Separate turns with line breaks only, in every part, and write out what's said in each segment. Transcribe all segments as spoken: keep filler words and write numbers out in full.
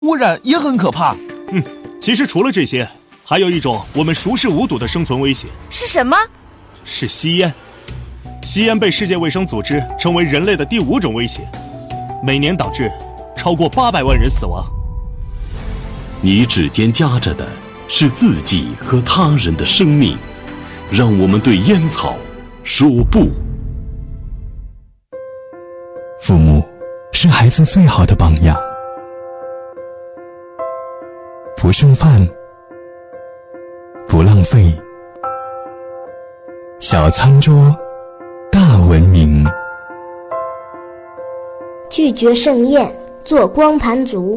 污染也很可怕。
嗯，其实除了这些，还有一种我们熟视无睹的生存威胁。
是什么？
是吸烟。吸烟被世界卫生组织称为人类的第五种威胁，每年导致超过八百万人死亡。
你指尖夹着的是自己和他人的生命，让我们对烟草说不。
父母是孩子最好的榜样，不剩饭，不浪费，小餐桌大文明。
拒绝盛宴，做光盘族。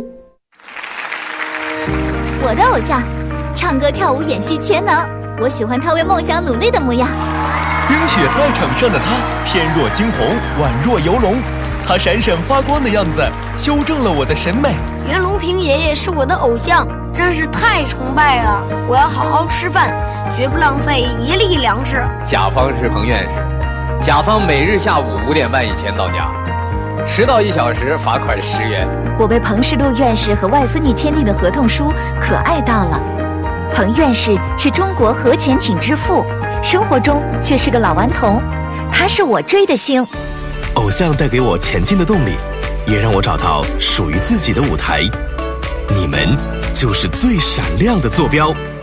我的偶像，唱歌跳舞演戏全能，我喜欢他为梦想努力的模样。
冰雪赛场上的他，翩若惊鸿，宛若游龙。他闪闪发光的样子，修正了我的审美。
袁隆平爷爷是我的偶像，真是太崇拜了！我要好好吃饭，绝不浪费一粒粮食。
甲方是彭院士，甲方每日下午五点半以前到家，迟到一小时罚款十元。
我被彭世禄院士和外孙女签订的合同书可爱到了。彭院士是中国核潜艇之父，生活中却是个老顽童，他是我追的星。
偶像带给我前进的动力，也让我找到属于自己的舞台。你们就是最闪亮的坐标。